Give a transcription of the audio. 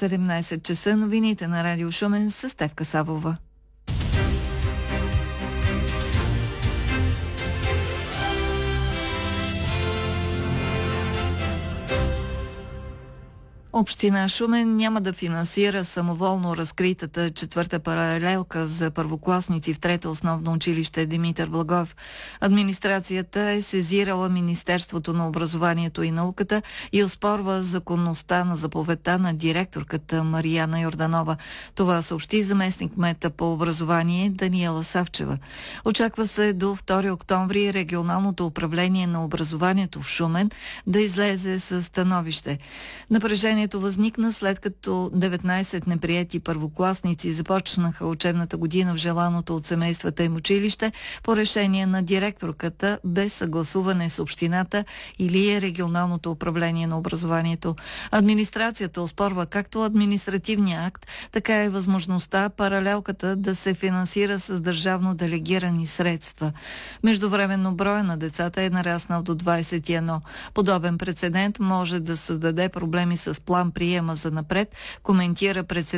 17 часа новините на Радио Шумен с Стефка Савова. Община Шумен няма да финансира самоволно разкритата четвърта паралелка за първокласници в трето основно училище Димитър Благоев. Администрацията е сезирала Министерството на образованието и науката и оспорва законността на заповедта на директорката Марияна Йорданова. Това съобщи заместник-кмета по образование Даниела Савчева. Очаква се до 2 октомври регионалното управление на образованието в Шумен да излезе със становище. Напрежението възникна след като 19 неприети първокласници започнаха учебната година в желаното от семействата им училище по решение на директорката без съгласуване с общината или регионалното управление на образованието. Администрацията оспорва както административния акт, така и възможността паралелката да се финансира с държавно делегирани средства. Междувременно броя на децата е нараснал до 21. Подобен прецедент може да създаде проблеми с план приема за напред, коментира председател